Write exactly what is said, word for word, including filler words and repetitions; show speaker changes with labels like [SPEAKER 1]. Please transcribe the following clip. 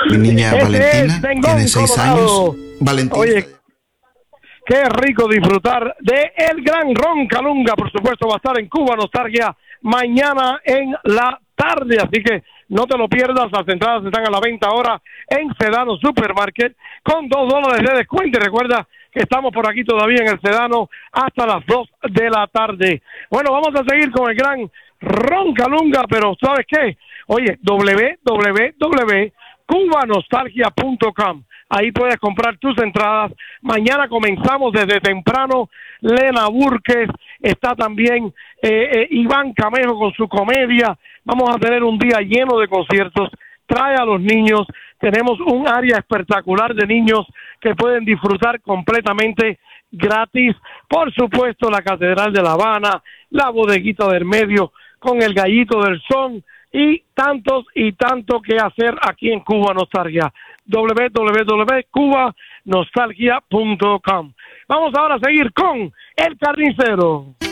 [SPEAKER 1] Mi niña
[SPEAKER 2] Ese
[SPEAKER 1] Valentina
[SPEAKER 2] es Tengón,
[SPEAKER 1] tiene seis
[SPEAKER 2] Colorado.
[SPEAKER 1] años. Valentina.
[SPEAKER 2] Oye, qué rico disfrutar de el gran Ron Calunga. Por supuesto, va a estar en Cuba Nostalgia mañana en la tarde. Así que no te lo pierdas. Las entradas están a la venta ahora en Sedano Supermarket con dos dólares de descuento. Y recuerda que estamos por aquí todavía en el Sedano hasta las dos de la tarde. Bueno, vamos a seguir con el gran Ron Calunga, pero ¿sabes qué? Oye, doble u doble u doble u punto cuba nostalgia punto com. Ahí puedes comprar tus entradas. Mañana comenzamos desde temprano. Lena Burques, está también eh, eh, Iván Camejo con su comedia. Vamos a tener un día lleno de conciertos. Trae a los niños. Tenemos un área espectacular de niños que pueden disfrutar completamente gratis. Por supuesto, la Catedral de La Habana, la Bodeguita del Medio con el Gallito del Son y tantos y tanto que hacer aquí en Cuba Nostalgia. doble u doble u doble u punto cuba nostalgia punto com. Vamos ahora a seguir con El Carnicero.